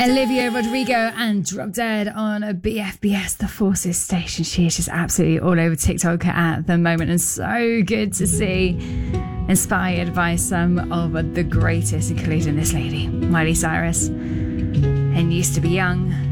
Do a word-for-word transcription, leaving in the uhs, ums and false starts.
Olivia Rodrigo and Drop Dead on a B F B S, the Forces station. She is just absolutely all over TikTok at the moment, and so good to see. Inspired by some of the greatest, including this lady, Miley Cyrus, and Used to Be Young.